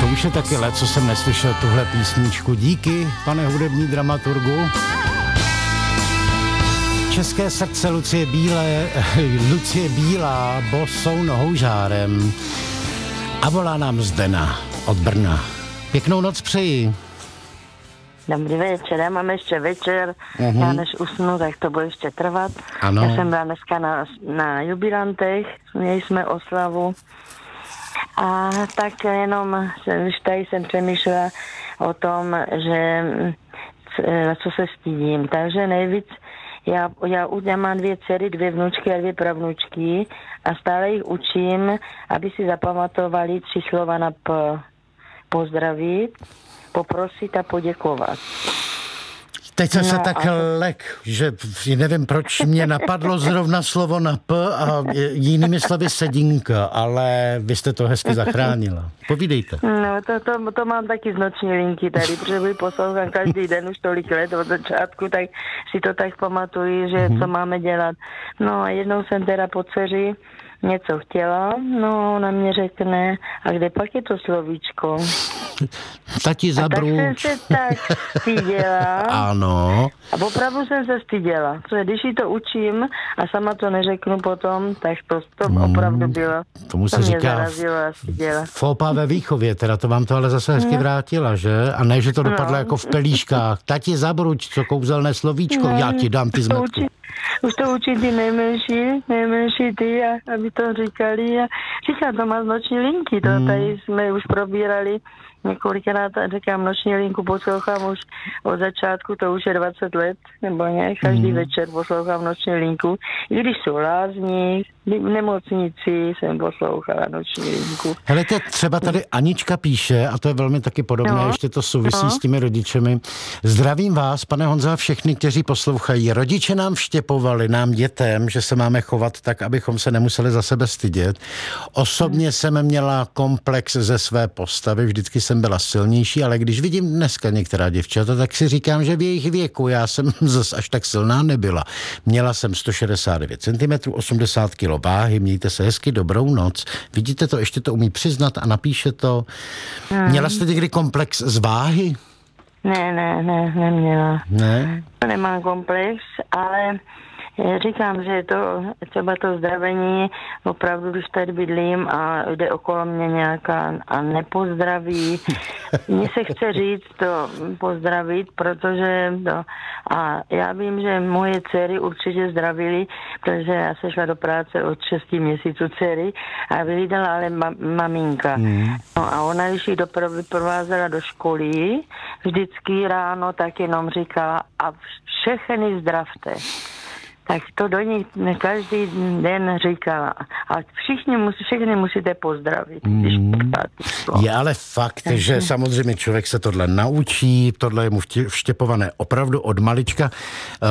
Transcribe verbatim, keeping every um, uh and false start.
To už je taky let, co jsem neslyšel tuhle písničku. Díky, pane hudební dramaturgu. České srdce Lucie Bílé, Lucie Bílá bosou nohou žárem. A volá nám Zdena od Brna. Pěknou noc přeji. Dobrý večer, já mám ještě večer, uh-huh. Já než usnu, tak to bude ještě trvat. Ano. Já jsem byla dneska na, na jubilantech, měli jsme oslavu a tak jenom, když tady jsem přemýšlela o tom, že co se stydím, takže nejvíc, já, já, já mám dvě dcery, dvě vnučky a dvě pravnučky a stále jich učím, aby si zapamatovali tři slova na P. Pozdravit, poprosit a poděkovat. Teď jsem no, se tak a... lek, že nevím, proč mě napadlo zrovna slovo na P a jinými slovy sedinka, ale vy jste to hezky zachránila. Povídejte. No, to, to, to mám taky z noční linky tady, protože vy poslouchám každý den už tolik let od začátku, tak si to tak pamatuju, že mm-hmm. co máme dělat. No a jednou jsem teda po dceři něco chtěla, no ona mě řekne, a kde pak je to slovíčko? Tati zabruč. Tak jsem se tak styděla. Ano. A opravdu jsem se styděla. Protože když jí to učím a sama to neřeknu potom, tak to, to mm, opravdu bylo. Tomu se to mě říká zarazilo a styděla. fópa ve výchově, teda to vám to ale zase hezky vrátila, že? A ne, že to dopadlo no. jako v pelíškách. Tati zabruč, co kouzelné slovíčko, no, já ti dám ty zmetku. Už to učí ty nejmenší, nejmenší ty, a, aby to říkali. A říkám, to má z noční linky, to hmm. tady jsme už probírali několikrát, říkám, noční linku poslouchám už od začátku, to už je dvacet let, nebo ne, každý hmm. večer poslouchám noční linku. I když jsou lázní, v nemocnici jsem poslouchala noční linku. Helejte, třeba tady Anička píše, a to je velmi taky podobné, no. ještě to souvisí no. s těmi rodičemi. Zdravím vás, pane Honzo, a všechny, kteří poslouchají. Rodiče nám vštěpovali, nám dětem, že se máme chovat tak, abychom se nemuseli za sebe stydět. Osobně hmm. jsem měla komplex ze své postavy, vždycky jsem byla silnější, ale když vidím dneska některá děvčata, tak si říkám, že v jejich věku já jsem zase až tak silná nebyla. Měla jsem sto šedesát devět centimetrů, osmdesát kilo váhy, mějte se hezky, dobrou noc. Vidíte to, ještě to umí přiznat a napíše to. Hmm. Měla jste někdy komplex z váhy? Ne, ne, ne, neměla. Ne? Nemám komplex, ale říkám, že to třeba to zdravení, opravdu, když tady bydlím a jde okolo mě nějaká a nepozdraví. Mně se chce říct to pozdravit, protože to, a já vím, že moje dcery určitě zdravili, protože já se šla do práce od šesti měsíců dcery a vydala ale ma- maminka. Mm. No a ona, když ji doprovázela do školy, vždycky ráno tak jenom říkala a všechny zdravte. Tak to do nich každý den říkala. A všichni musí, všechny musíte pozdravit. Mm. Je ale fakt, takže že samozřejmě člověk se tohle naučí, tohle je mu vštěpované opravdu od malička.